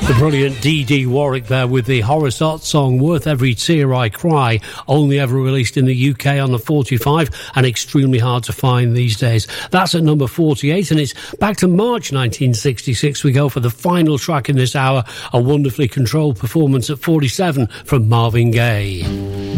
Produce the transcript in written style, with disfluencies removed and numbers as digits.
The brilliant Dee Warwick there with the Horace Ott song Worth Every Tear I Cry, only ever released in the UK on the 45 and extremely hard to find these days. That's at number 48, and it's back to March 1966 we go for the final track in this hour, a wonderfully controlled performance at 47 from Marvin Gaye.